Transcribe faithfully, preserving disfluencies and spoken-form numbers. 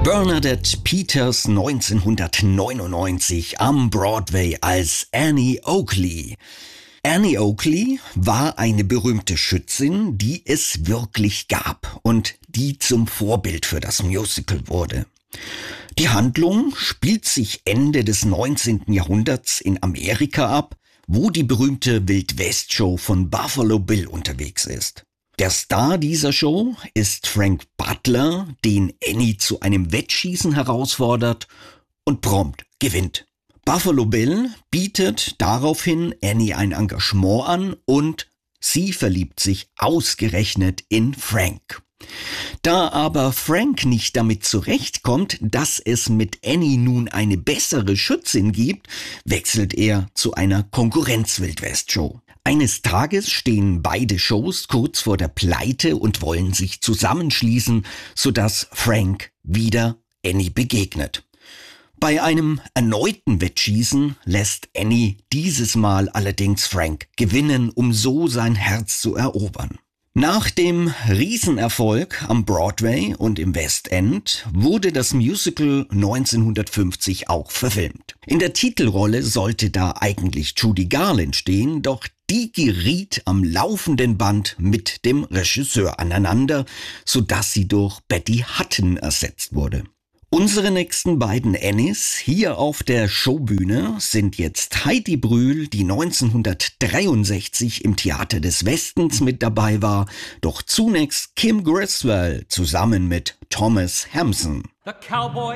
Bernadette Peters neunzehnhundertneunundneunzig am Broadway als Annie Oakley. Annie Oakley war eine berühmte Schützin, die es wirklich gab und die zum Vorbild für das Musical wurde. Die Handlung spielt sich Ende des neunzehnten Jahrhunderts in Amerika ab, wo die berühmte Wild-West-Show von Buffalo Bill unterwegs ist. Der Star dieser Show ist Frank Butler, den Annie zu einem Wettschießen herausfordert und prompt gewinnt. Buffalo Bill bietet daraufhin Annie ein Engagement an und sie verliebt sich ausgerechnet in Frank. Da aber Frank nicht damit zurechtkommt, dass es mit Annie nun eine bessere Schützin gibt, wechselt er zu einer Konkurrenz-Wild-West-Show. Eines Tages stehen beide Shows kurz vor der Pleite und wollen sich zusammenschließen, sodass Frank wieder Annie begegnet. Bei einem erneuten Wettschießen lässt Annie dieses Mal allerdings Frank gewinnen, um so sein Herz zu erobern. Nach dem Riesenerfolg am Broadway und im West End wurde das Musical neunzehnhundertfünfzig auch verfilmt. In der Titelrolle sollte da eigentlich Judy Garland stehen, doch die geriet am laufenden Band mit dem Regisseur aneinander, sodass sie durch Betty Hutton ersetzt wurde. Unsere nächsten beiden Annies hier auf der Showbühne sind jetzt Heidi Brühl, die neunzehnhundertdreiundsechzig im Theater des Westens mit dabei war, doch zunächst Kim Griswold zusammen mit Thomas Hampson. The Cowboy